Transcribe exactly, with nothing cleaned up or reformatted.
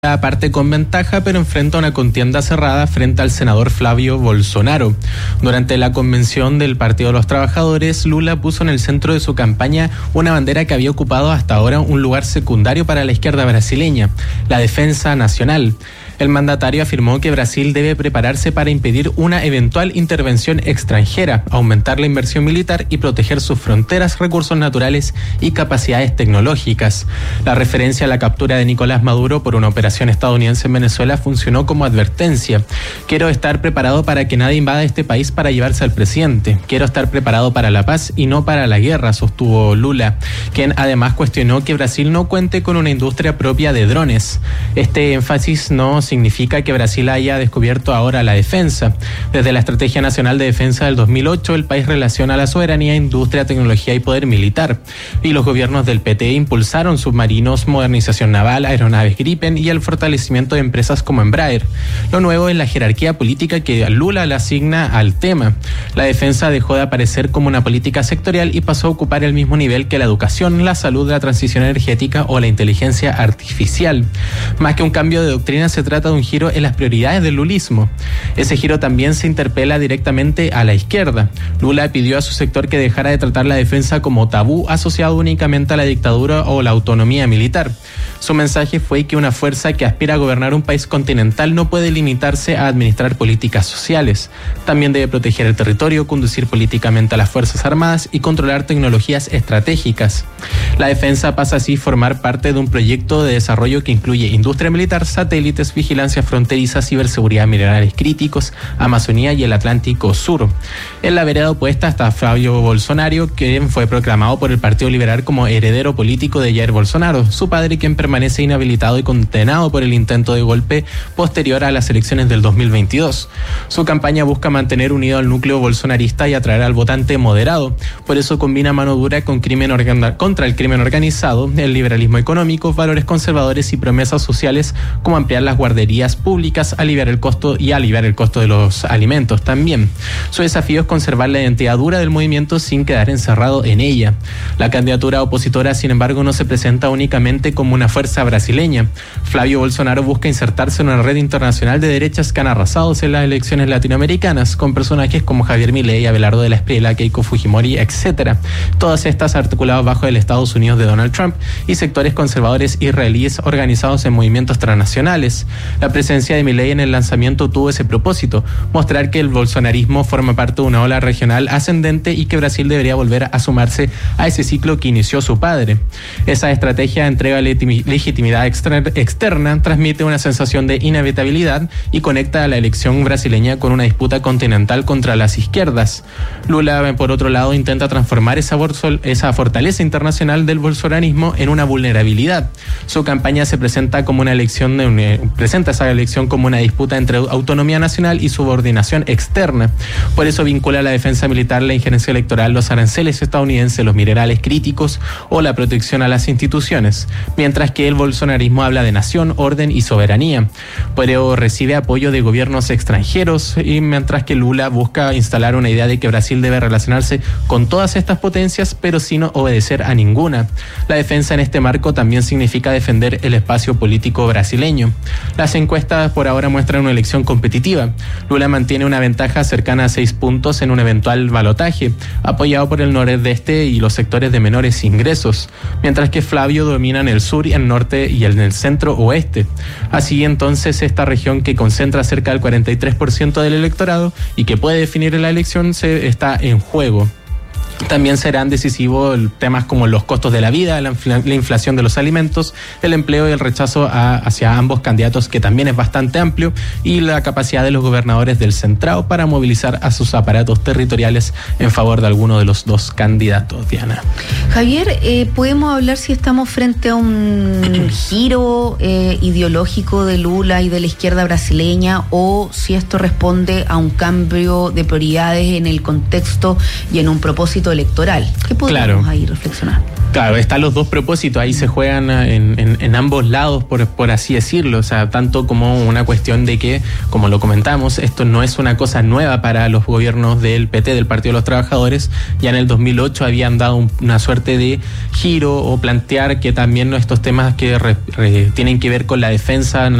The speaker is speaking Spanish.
parte con ventaja, pero enfrenta una contienda cerrada frente al senador Flavio Bolsonaro. Durante la convención del Partido de los Trabajadores, Lula puso en el centro de su campaña una bandera que había ocupado hasta ahora un lugar secundario para la izquierda brasileña, la defensa nacional. El mandatario afirmó que Brasil debe prepararse para impedir una eventual intervención extranjera, aumentar la inversión militar y proteger sus fronteras, recursos naturales y capacidades tecnológicas. La referencia a la captura de Nicolás Maduro por una operación estadounidense en Venezuela funcionó como advertencia. Quiero estar preparado para que nadie invada este país para llevarse al presidente. Quiero estar preparado para la paz y no para la guerra, sostuvo Lula, quien además cuestionó que Brasil no cuente con una industria propia de drones. Este énfasis no significa que Brasil haya descubierto ahora la defensa. Desde la Estrategia Nacional de Defensa del dos mil ocho, el país relaciona la soberanía, industria, tecnología y poder militar. Y los gobiernos del P T impulsaron submarinos, modernización naval, aeronaves Gripen y el fortalecimiento de empresas como Embraer. Lo nuevo es la jerarquía política que Lula le asigna al tema. La defensa dejó de aparecer como una política sectorial y pasó a ocupar el mismo nivel que la educación, la salud, la transición energética o la inteligencia artificial. Más que un cambio de doctrina, se trata de un giro en las prioridades del lulismo. Ese giro también se interpela directamente a la izquierda. Lula pidió a su sector que dejara de tratar la defensa como tabú asociado únicamente a la dictadura o la autonomía militar. Su mensaje fue que una fuerza que aspira a gobernar un país continental no puede limitarse a administrar políticas sociales. También debe proteger el territorio, conducir políticamente a las Fuerzas Armadas y controlar tecnologías estratégicas. La defensa pasa así a formar parte de un proyecto de desarrollo que incluye industria militar, satélites, vigilancia fronteriza, ciberseguridad, minerales críticos, Amazonía y el Atlántico Sur. En la vereda opuesta está Flavio Bolsonaro, quien fue proclamado por el Partido Liberal como heredero político de Jair Bolsonaro, su padre, quien permanece inhabilitado y condenado por el intento de golpe posterior a las elecciones del dos mil veintidós. Su campaña busca mantener unido al núcleo bolsonarista y atraer al votante moderado. Por eso combina mano dura con crimen organ- contra el crimen organizado, el liberalismo económico, valores conservadores y promesas sociales como ampliar las guarderías públicas, aliviar el costo y aliviar el costo de los alimentos también. Su desafío es conservar la identidad dura del movimiento sin quedar encerrado en ella. La candidatura opositora, sin embargo, no se presenta únicamente como una fuerza brasileña. Flavio Bolsonaro busca insertarse en una red internacional de derechas que han arrasado en las elecciones latinoamericanas, con personajes como Javier Milei, Abelardo de la Espriella, Keiko Fujimori, etcétera. Todas estas articuladas bajo el Estados Unidos de Donald Trump y sectores conservadores israelíes organizados en movimientos transnacionales. La presencia de Milei en el lanzamiento tuvo ese propósito, mostrar que el bolsonarismo forma parte de una ola regional ascendente y que Brasil debería volver a sumarse a ese ciclo que inició su padre. Esa estrategia entrega legitimidad externa, transmite una sensación de inevitabilidad y conecta a la elección brasileña con una disputa continental contra las izquierdas. Lula, por otro lado, intenta transformar esa, esa fortaleza internacional del bolsonarismo en una vulnerabilidad. Su campaña se presenta como una elección de un, presenta esa elección como una disputa entre autonomía nacional y subordinación externa. Por eso vincula la defensa militar, la injerencia electoral, los aranceles estadounidenses, los minerales críticos o la protección a las instituciones, mientras que el bolsonarismo habla de nación, orden y soberanía. Pero recibe apoyo de gobiernos extranjeros, y mientras que Lula busca instalar una idea de que Brasil debe relacionarse con todas estas potencias, pero sin obedecer a ninguna. La defensa en este marco también significa defender el espacio político brasileño. Las encuestas por ahora muestran una elección competitiva. Lula mantiene una ventaja cercana a seis puntos en un eventual balotaje, apoyado por el nordeste y los sectores de menores ingresos, mientras que Flavio domina en el sur y el norte y en el centro oeste. Así entonces, esta región que concentra cerca del cuarenta y tres por ciento del electorado y que puede definir la elección se está en juego. También serán decisivos temas como los costos de la vida, la, infla, la inflación de los alimentos, el empleo y el rechazo a, hacia ambos candidatos, que también es bastante amplio, y la capacidad de los gobernadores del centrado para movilizar a sus aparatos territoriales en favor de alguno de los dos candidatos. Diana. Javier, eh, ¿podemos hablar si estamos frente a un giro eh, ideológico de Lula y de la izquierda brasileña, o si esto responde a un cambio de prioridades en el contexto y en un propósito propósito electoral. ¿Qué podríamos claro. ahí reflexionar? Claro, están los dos propósitos, ahí se juegan en, en, en ambos lados, por, por así decirlo, o sea, tanto como una cuestión de que, como lo comentamos, esto no es una cosa nueva para los gobiernos del P T, del Partido de los Trabajadores. Ya en el dos mil ocho habían dado un, una suerte de giro o plantear que también estos temas que re, re, tienen que ver con la defensa